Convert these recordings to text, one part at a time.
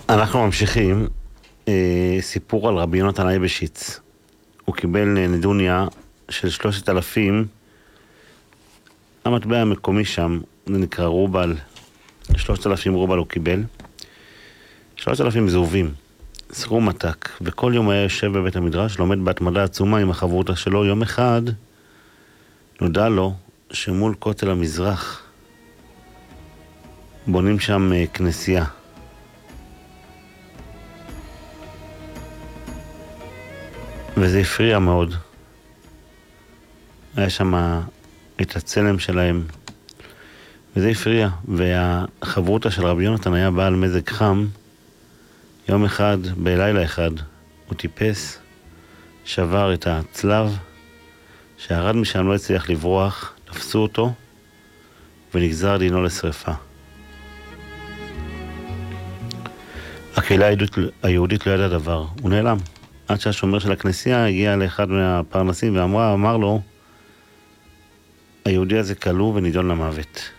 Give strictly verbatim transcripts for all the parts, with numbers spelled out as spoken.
אנחנו ממשיכים אה, סיפור על רבי יונתן אייבשיץ. הוא קיבל נדוניה של שלושת אלפים, המטבע המקומי שם, זה נקרא רובל, שלושת אלפים רובל הוא קיבל, שלושת אלפים זהובים, סכום עתק, וכל יום היה יושב בבית המדרש, לומד בהתמדה עצומה עם החברותה שלו. יום אחד נודע לו שמול כותל המזרח בונים שם אה, כנסייה. וזה הפריע מאוד. היה שם את הצלם שלהם, וזה הפריע. והחברותה של רבי יונתן היה בעל מזג חם. יום אחד, בלילה אחד, הוא טיפס, שבר את הצלב, שהרד משם לא הצליח לברוח, תפסו אותו, ונגזר דינו לשריפה. הקהילה היהודית לא ידעה דבר, הוא נעלם. עד שהשומר של הכנסייה הגיע לאחד מהפרנסים ואמרה, אמר לו, היהודי הזה כלוא ונידון למוות.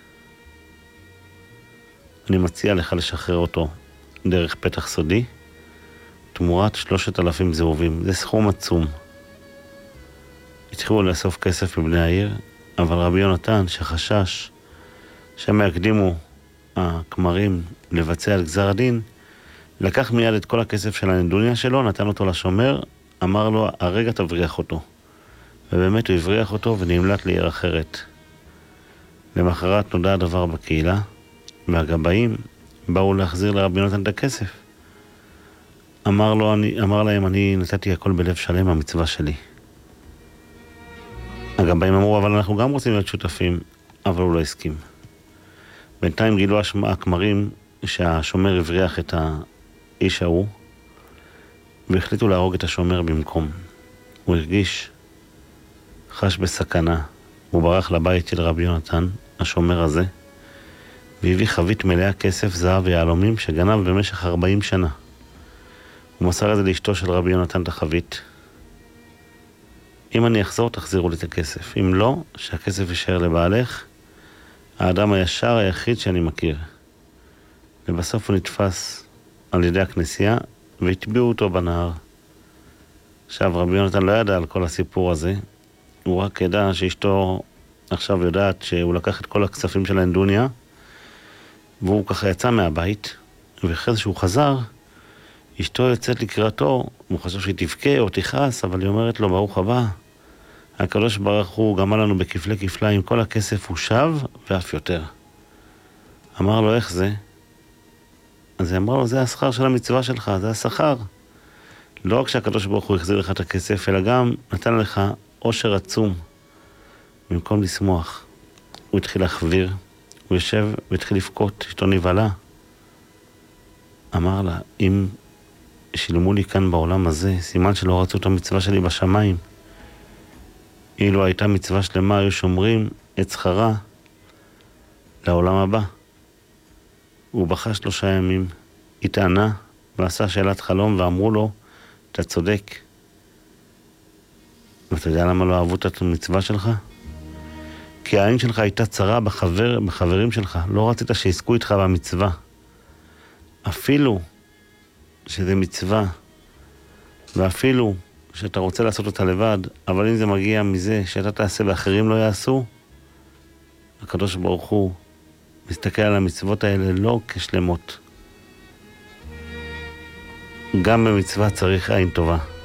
אני מציע לך לשחרר אותו דרך פתח סודי, תמורת שלושת אלפים זהובים. זה סכום עצום. התחילו לאסוף כסף מבני העיר, אבל רבי יונתן שחשש שהם יקדימו הכמרים לבצע על גזר הדין, לקח מיד את כל הכסף של הנדוניה שלו, נתן אותו לשומר, אמר לו, הרגע תבריח אותו. ובאמת הוא הבריח אותו ונמלט לעיר אחרת. למחרת נודע הדבר בקהילה, והגבאים באו להחזיר לרבי יונתן את הכסף. אמר, לו, אני, אמר להם, אני נתתי הכל בלב שלם, המצווה שלי. הגבאים אמרו, אבל אנחנו גם רוצים להיות שותפים, אבל הוא לא הסכים. בינתיים גילו הכמרים שהשומר הבריח את האיש ההוא, והחליטו להרוג את השומר במקום. הוא הרגיש, חש בסכנה, הוא ברח לבית של רבי יונתן, השומר הזה, והביא חבית מלאה כסף, זהב ויהלומים שגנב במשך ארבעים שנה. הוא מסר את זה לאשתו של רבי יונתן את החבית. אם אני אחזור, תחזירו לי את הכסף. אם לא, שהכסף יישאר לבעלך, האדם הישר היחיד שאני מכיר. ובסוף הוא נתפס על ידי הכנסייה, והטביעו אותו בנהר. עכשיו, רבי יונתן לא ידע על כל הסיפור הזה, הוא רק ידע שאשתו עכשיו יודעת שהוא לקח את כל הכספים של האנדוניה, והוא ככה יצא מהבית, ואחרי זה שהוא חזר, אשתו יוצאת לקראתו, הוא חשב שהיא תבכה או תכעס, אבל היא אומרת לו, ברוך הבא, הקדוש ברוך הוא גמל לנו בכפלי כפליים, כל הכסף הוא שב ואף יותר. אמר לו, איך זה? אז היא אמרה לו, זה השכר של המצווה שלך, זה השכר. לא רק שהקדוש ברוך הוא החזיר לך את הכסף, אלא גם נתן לך עושר עצום. במקום לשמוח, הוא התחיל להחביר, הוא יושב והתחיל לבכות, אשתו נבהלה. אמר לה, אם שילמו לי כאן בעולם הזה, סימן שלא רצו את המצווה שלי בשמיים. אילו הייתה מצווה שלמה, היו שומרים את שכרה לעולם הבא. הוא בכה שלושה ימים, התענה ועשה שאלת חלום, ואמרו לו, אתה צודק. ואתה יודע למה לא אהבו את המצווה שלך? כי העין שלך הייתה צרה בחבר, בחברים שלך, לא רצית שיעסקו איתך במצווה. אפילו שזה מצווה, ואפילו שאתה רוצה לעשות אותה לבד, אבל אם זה מגיע מזה שאתה תעשה ואחרים לא יעשו, הקדוש ברוך הוא מסתכל על המצוות האלה לא כשלמות. גם במצווה צריך עין טובה.